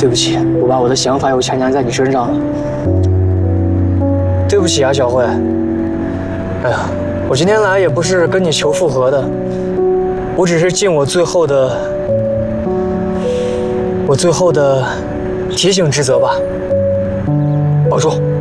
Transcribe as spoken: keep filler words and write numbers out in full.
对不起，我把我的想法又强加在你身上了。对不起啊，小慧。哎呀，我今天来也不是跟你求复合的，我只是尽我最后的，我最后的提醒职责吧。保重。